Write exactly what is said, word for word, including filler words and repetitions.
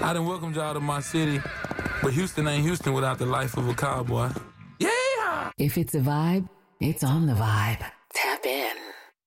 I done welcomed y'all to my city, but Houston ain't Houston without the life of a cowboy. Yeah! If it's a vibe, it's on the vibe.